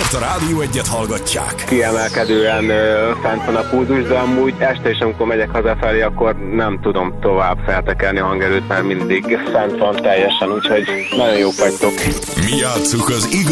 Mert a Rádió Egyet hallgatják. Kiemelkedően fent van a pulzus, de amúgy este is, amikor megyek hazafelé, akkor nem tudom tovább feltekerni a hangerőt, mert mindig fent van teljesen, úgyhogy nagyon jók vagytok. Mi játsszuk az